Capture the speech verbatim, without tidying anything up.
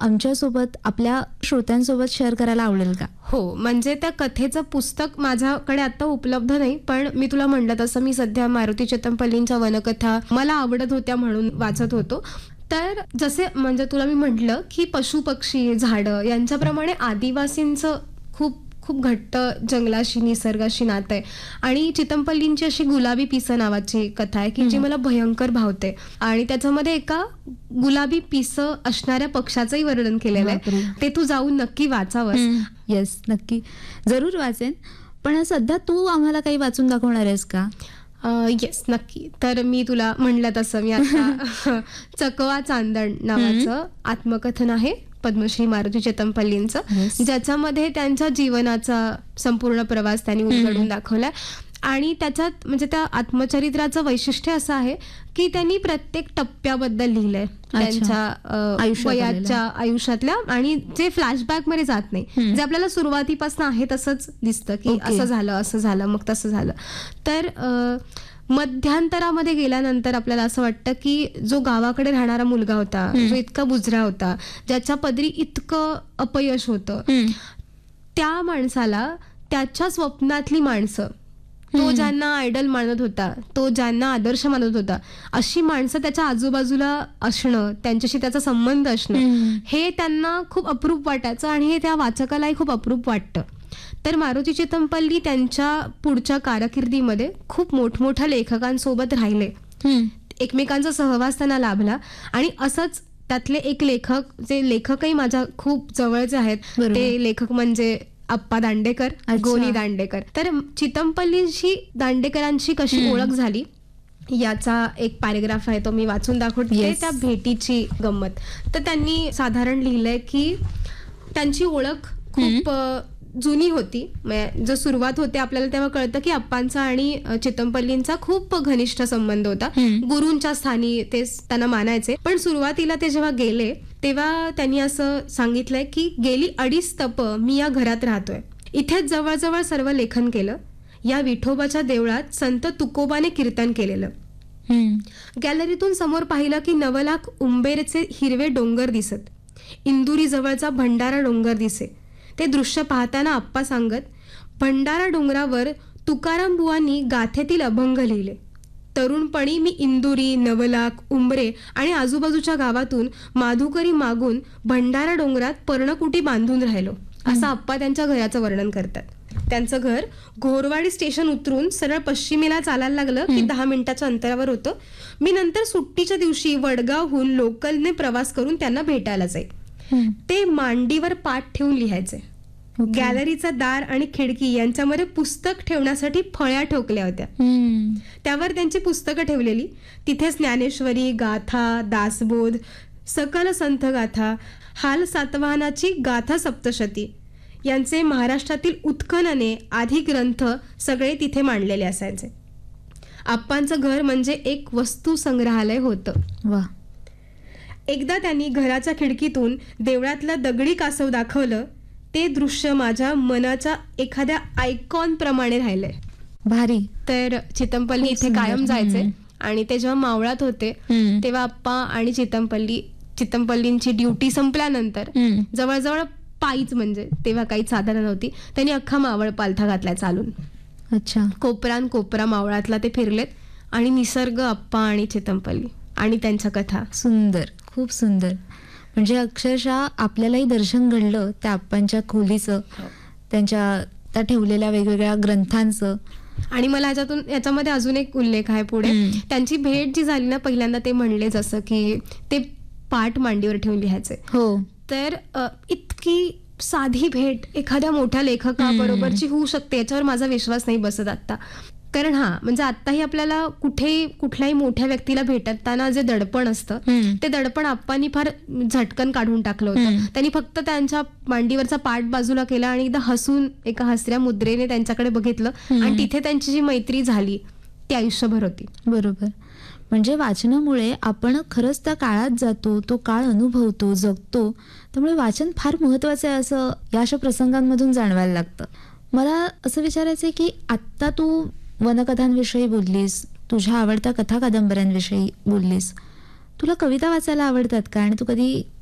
आमच्यासोबत आपल्या श्रोत्यांसोबत शेअर करायला आवडेल का? हो, म्हणजे त्या कथेचं पुस्तक माझ्याकडे आता उपलब्ध नाही, पण मी तुला म्हणलं तसं मी सध्या मारुती चितमपल्लींच्या वनकथा मला आवडत होत्या म्हणून वाचत होतो. तर जसे म्हणजे तुला मी म्हटलं की पशु पक्षी झाडं यांच्याप्रमाणे आदिवासींचं खूप खूप घट्ट जंगलाशी निसर्गाशी नातं आहे. आणि चितमपल्लींची अशी गुलाबी पिसं नावाची कथा आहे की जी मला भयंकर भावते. आणि त्याच्यामध्ये एका गुलाबी पिसं असणाऱ्या पक्षाचंही वर्णन केलेलं आहे. ते तू जाऊन नक्की वाचावंस. येस, नक्की, जरूर वाचेन. पण सध्या तू आम्हाला काही वाचून दाखवणार आहेस का? येस, नक्की. तर मी तुला म्हणलं तसं मी आता चकवा चांदण नावाचं आत्मकथन आहे पद्मश्री मारुती चितमपल्लींचं, ज्याच्यामध्ये त्यांच्या जीवनाचा संपूर्ण प्रवास त्यांनी उलगडून दाखवलाय. आणि त्याच्यात म्हणजे त्या आत्मचरित्राचं वैशिष्ट्य असं आहे की त्यांनी प्रत्येक टप्प्याबद्दल लिहिलंय त्यांच्या वयाच्या आयुष्यातल्या, आणि जे फ्लॅशबॅक मध्ये जात नाही, जे आपल्याला सुरुवातीपासून आहे तसंच दिसतं की असं झालं असं झालं मग तसं झालं. तर मध्यांतरामध्ये गेल्यानंतर आपल्याला असं वाटतं की जो गावाकडे राहणारा मुलगा होता, जो इतका बुजरा होता, ज्याच्या पदरी इतकं अपयश होतं, त्या माणसाला त्याच्या स्वप्नातली माणसं, तो ज्यांना आयडल मानत होता, तो ज्यांना आदर्श मानत होता, अशी माणसं त्याच्या आजूबाजूला असणं, त्यांच्याशी त्याचा संबंध असणं, हे त्यांना खूप अप्रूप वाटायचं आणि हे त्या वाचकालाही खूप अप्रूप वाटतं. तर मारुती चितमपल्ली त्यांच्या पुढच्या कारकिर्दीमध्ये खूप मोठमोठ्या लेखकांसोबत राहिले, एकमेकांचा सहवास त्यांना लाभला. आणि असंच त्यातले एक लेखक, जे लेखकही माझ्या खूप जवळचे आहेत, ते लेखक म्हणजे अप्पा दांडेकर, गोनी दांडेकर. तर चितमपल्लींशी दांडेकरांची कशी ओळख झाली याचा एक पॅरेग्राफ आहे, तो मी वाचून दाखवते. त्या भेटीची गंमत. तर त्यांनी साधारण लिहिलंय की त्यांची ओळख खूप जुनी होती. जो सुरुवात होते आपल्याला तेव्हा कळतं की अप्पांचा आणि चितमपल्लींचा खूप घनिष्ठ संबंध होता. गुरूंच्या स्थानी ते त्यांना मानायचे. पण सुरुवातीला ते जेव्हा गेले तेव्हा त्यांनी असं सांगितलंय की गेली अडीच तप मी या घरात राहतोय, इथेच जवळजवळ सर्व लेखन केलं, या विठोबाच्या देवळात संत तुकोबाने कीर्तन केलेलं. गॅलरीतून समोर पाहिलं की नवलाख उंबेरचे हिरवे डोंगर दिसत, इंदुरी जवळचा भंडारा डोंगर दिसे. ते दृश्य पाहताना आप्पा सांगत, भंडारा डोंगरावर तुकाराम बुवांनी गाथेतील अभंग लिहिले. तरुणपणी मी इंदुरी, नवलाख, उंबरे आणि आजूबाजूच्या गावातून माधुकरी मागून भंडारा डोंगरात पर्णकुटी बांधून राहिलो, असं आप्पा त्यांच्या घराचं वर्णन करतात. त्यांचं घर घोरवाडी स्टेशन उतरून सरळ पश्चिमेला चालायला लागलं की दहा मिनिटाच्या अंतरावर होतं. मी नंतर सुट्टीच्या दिवशी वडगावहून लोकलने प्रवास करून त्यांना भेटायला जाई. ते मांडीवर पाठ ठेवून लिहायचे. गॅलरीचा दार आणि खिडकी यांच्यामध्ये पुस्तक ठेवण्यासाठी फळ्या ठोकल्या होत्या. त्यावर त्यांची पुस्तकं ठेवलेली. तिथे ज्ञानेश्वरी, गाथा, दासबोध, सकल संत गाथा, हाल सातवाहनाची गाथा सप्तशती यांचे महाराष्ट्रातील उत्खनने आधी ग्रंथ सगळे तिथे मांडलेले असायचे. आप्पांचं घर म्हणजे एक वस्तू संग्रहालय होतं. वा. एकदा त्यांनी घराच्या खिडकीतून देवळातलं दगडी कासव दाखवलं. ते दृश्य माझ्या मनाच्या एखाद्या आयकॉन प्रमाणे राहिलंय. भारी. तर चितमपल्ली इथे कायम जायचे आणि ते जेव्हा मावळात होते तेव्हा आप्पा आणि चितमपल्ली चितमपल्लींची ड्युटी संपल्यानंतर जवळजवळ पायीच, म्हणजे तेव्हा काही साधनं नव्हती, त्यांनी अख्खा मावळ पालथा घातलाय चालून. अच्छा. कोपरान कोपरा मावळातला ते फिरलेत आणि निसर्ग, आप्पा आणि चितमपल्ली आणि त्यांच्या कथा. सुंदर, खूप सुंदर. म्हणजे अक्षरशः आपल्यालाही दर्शन घडलं त्या आप्पांच्या खोलीचं, त्यांच्या त्या ठेवलेल्या वेगवेगळ्या ग्रंथांचं. आणि मला ह्याच्यातून याच्यामध्ये अजून एक उल्लेख आहे पुढे. त्यांची भेट जी झाली ना पहिल्यांदा, ते म्हणले जसं की ते पाठ मांडीवर ठेवून लिहायचे. हो. तर इतकी साधी भेट एखाद्या मोठ्या लेखकाबरोबरची होऊ शकते याच्यावर माझा विश्वास नाही बसत आता. कारण हा म्हणजे आताही आपल्याला कुठेही कुठल्याही मोठ्या व्यक्तीला भेटताना जे दडपण असतं ते दडपण आप्पांनी फार झटकन काढून टाकलं होतं. त्यांनी फक्त त्यांच्या मांडीवरचा पाठ बाजूला केला आणि एकदा हसून एका हसऱ्या मुद्रेने त्यांच्याकडे बघितलं आणि तिथे त्यांची जी मैत्री झाली ती आयुष्यभर होती. बरोबर. म्हणजे वाचनामुळे आपण खरंच त्या काळात जातो, तो काळ अनुभवतो, जगतो. त्यामुळे वाचन फार महत्वाचं आहे असं या अशा प्रसंगांमधून जाणवायला लागतं. मला असं विचारायचं आहे की आत्ता तू वनकथांविषयी बोललीस, तुझ्या आवडत्या कथा कादंबऱ्यांविषयी बोललीस. तुला कविता वाचायला आवडतात का? आणि तू कधी